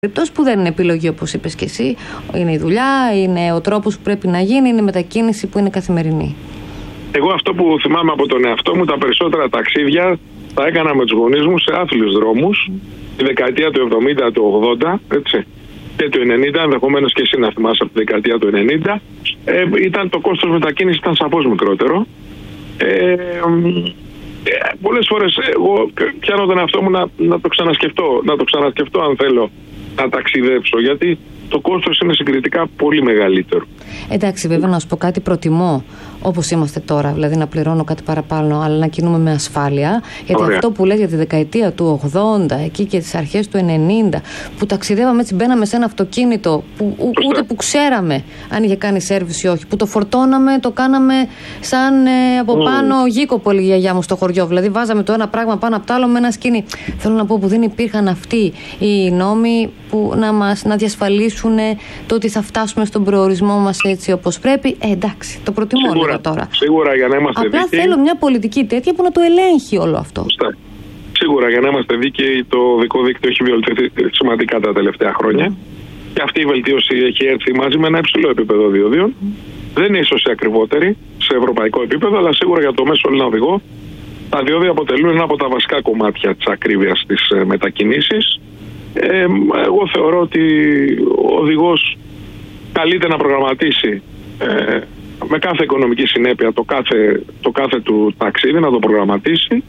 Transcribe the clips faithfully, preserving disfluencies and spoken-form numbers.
περιπτώσεις που δεν είναι επιλογή, όπως είπες και εσύ, είναι η δουλειά, είναι ο τρόπος που πρέπει να γίνει, είναι η μετακίνηση που είναι καθημερινή. Εγώ αυτό που θυμάμαι από τον εαυτό μου, τα περισσότερα ταξίδια τα έκανα με τους γονείς μου σε άθλιους δρόμους, mm. τη δεκαετία του εβδομήντα, του ογδόντα, έτσι, και του ενενήντα, ενδεχομένως και εσύ να θυμάσαι από τη δεκαετία του ενενήντα, ε, ήταν, το κόστος μετακίνησης ήταν σαφώς μικρότερο. Ε, Ε, πολλές φορές εγώ πιάνω τον εαυτό μου να, να το ξανασκεφτώ, να το ξανασκεφτώ αν θέλω να ταξιδέψω, γιατί το κόστος είναι συγκριτικά πολύ μεγαλύτερο. Εντάξει, βέβαια να σου πω κάτι, προτιμώ όπως είμαστε τώρα, δηλαδή να πληρώνω κάτι παραπάνω, αλλά να κινούμε με ασφάλεια. Γιατί Ωραία. Αυτό που λες για τη δεκαετία του ογδόντα, εκεί και τις αρχές του ενενήντα, που ταξιδεύαμε έτσι, μπαίναμε σε ένα αυτοκίνητο που ου, ούτε που ξέραμε αν είχε κάνει σέρβις ή όχι, που το φορτώναμε, το κάναμε σαν ε, από mm. πάνω γίκο, που έλεγε η γιαγιά μου στο χωριό. Δηλαδή βάζαμε το ένα πράγμα πάνω από το άλλο με ένα σκηνή. Θέλω να πω που δεν υπήρχαν αυτοί οι νόμοι που να μας να διασφαλίσουν το ότι θα φτάσουμε στον προορισμό μας έτσι όπως πρέπει. Ε, εντάξει, το προτιμώ σίγουρα, λίγο τώρα. Σίγουρα για να είμαστε Απλά δίκαιοι. θέλω μια πολιτική τέτοια που να το ελέγχει όλο αυτό. Σωστά. Σίγουρα για να είμαστε δίκαιοι, το οδικό δίκτυο έχει βελτιωθεί σημαντικά τα τελευταία χρόνια. Mm. Και αυτή η βελτίωση έχει έρθει μαζί με ένα υψηλό επίπεδο διοδίων. Mm. Δεν είναι ίσως η ακριβότερη σε ευρωπαϊκό επίπεδο, αλλά σίγουρα για το μέσο Έλληνα οδηγό τα διόδια αποτελούν ένα από τα βασικά κομμάτια της ακρίβειας της μετακινήσης. Ε, εγώ θεωρώ ότι ο οδηγός καλείται να προγραμματίσει ε, με κάθε οικονομική συνέπεια το κάθε, το κάθε του ταξίδι, να το προγραμματίσει.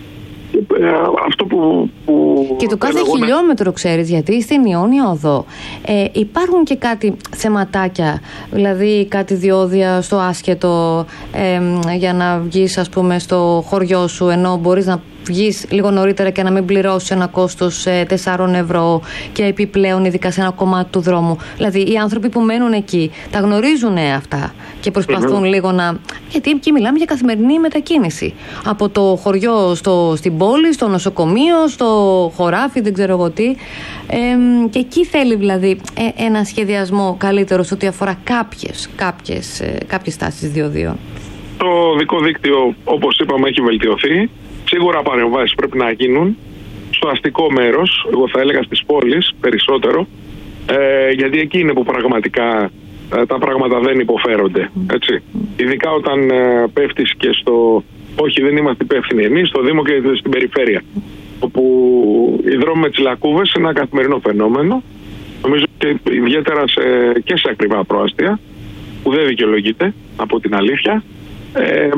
Ε, αυτό που, που και το κάθε χιλιόμετρο να... ξέρεις, γιατί στην Ιόνια Οδό ε, υπάρχουν και κάτι θεματάκια, δηλαδή κάτι διόδια στο άσχετο ε, για να βγεις ας πούμε στο χωριό σου, ενώ μπορείς να βγεις λίγο νωρίτερα και να μην πληρώσεις ένα κόστος ε, τεσσάρων ευρώ και επιπλέον ειδικά σε ένα κομμάτι του δρόμου. Δηλαδή οι άνθρωποι που μένουν εκεί τα γνωρίζουν αυτά και προσπαθούν mm-hmm. λίγο να... Γιατί εκεί μιλάμε για καθημερινή μετακίνηση. Από το χωριό στο, στην πόλη, στο νοσοκομείο, στο χωράφι, δεν ξέρω εγώ τι. Ε, και εκεί θέλει δηλαδή ε, ένα σχεδιασμό καλύτερο σε ό,τι αφορά κάποιες, κάποιες, ε, κάποιες στάσεις διοδίων. Το οδικό δίκτυο, όπως είπαμε, έχει βελτιωθεί. Σίγουρα παρεμβάσεις πρέπει να γίνουν στο αστικό μέρος, εγώ θα έλεγα στις πόλεις περισσότερο, ε, γιατί εκεί είναι που πραγματικά ε, τα πράγματα δεν υποφέρονται. Έτσι. Ειδικά όταν ε, πέφτεις και στο όχι, δεν είμαστε υπεύθυνοι εμείς, στο Δήμο και στην περιφέρεια, όπου οι δρόμοι με τις λακκούβες είναι ένα καθημερινό φαινόμενο, νομίζω και ιδιαίτερα σε, και σε ακριβά προάστια, που δεν δικαιολογείται από την αλήθεια. Ε,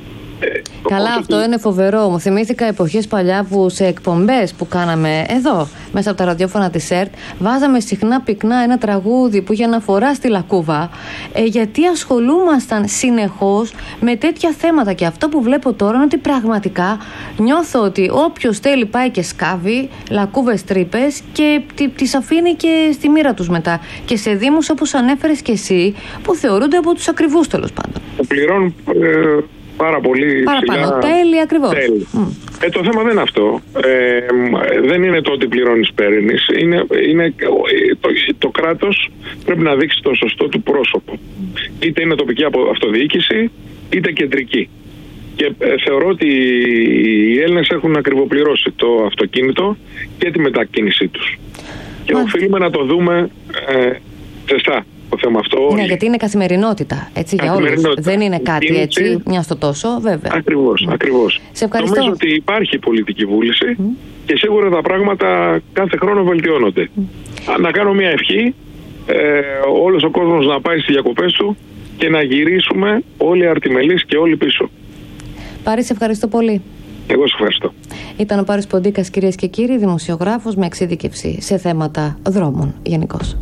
Καλά, αυτό είναι φοβερό. Μου θυμήθηκα εποχές παλιά που σε εκπομπές που κάναμε εδώ, μέσα από τα ραδιόφωνα της ΕΡΤ, βάζαμε συχνά πυκνά ένα τραγούδι που είχε αναφορά στη λακκούβα, ε, γιατί ασχολούμασταν συνεχώς με τέτοια θέματα. Και αυτό που βλέπω τώρα είναι ότι πραγματικά νιώθω ότι όποιος θέλει πάει και σκάβει λακκούβες τρύπες και τις αφήνει και στη μοίρα τους μετά. Και σε δήμους όπως ανέφερες και εσύ, που θεωρούνται από τους ακριβούς τέλος πάντων. Πληρώνουν ε... πάρα πολύ παραπάνω τέλη ακριβώς. Τέλη. Mm. Ε, το θέμα δεν είναι αυτό. Ε, δεν είναι το ότι πληρώνεις παίρνεις. Είναι, είναι, το, το κράτος πρέπει να δείξει το σωστό του πρόσωπο. Mm. Είτε είναι τοπική αυτοδιοίκηση, είτε κεντρική. Και ε, θεωρώ ότι οι Έλληνες έχουν ακριβοπληρώσει το αυτοκίνητο και τη μετακίνησή τους. Και mm. οφείλουμε να το δούμε ε, ζεστά. Το θέμα αυτό. Ναι, γιατί είναι καθημερινότητα, έτσι, για όλους. Δεν είναι κάτι είναι... έτσι, μια στο τόσο, βέβαια. Ακριβώς, mm. ακριβώς. Σε ευχαριστώ. Νομίζω ότι υπάρχει πολιτική βούληση mm. και σίγουρα τα πράγματα κάθε χρόνο βελτιώνονται. Mm. Να κάνω μια ευχή, ε, όλος ο κόσμος να πάει στις διακοπές του και να γυρίσουμε όλοι αρτιμελείς και όλοι πίσω. Πάρη, σε ευχαριστώ πολύ. Εγώ σε ευχαριστώ. Ήταν ο Πάρης Ποντίκας, κυρίες και κύριοι, δημοσιογράφος με εξειδίκευση σε θέματα δρόμων γενικώς.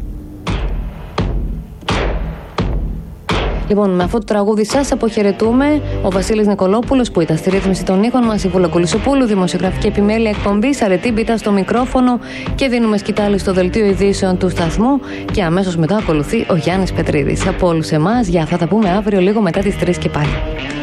Λοιπόν, με αυτό το τραγούδι σας αποχαιρετούμε. Ο Βασίλης Νικολόπουλος που ήταν στη ρύθμιση των ήχων μας, η Βούλα Κουλισσοπούλου, δημοσιογραφική επιμέλεια εκπομπής, Αρετή Μπίτα στο μικρόφωνο και δίνουμε σκητάλη στο δελτίο ειδήσεων του σταθμού. Και αμέσως μετά ακολουθεί ο Γιάννης Πετρίδης. Από όλους εμάς, για θα τα πούμε αύριο λίγο μετά τις τρεις και πάλι.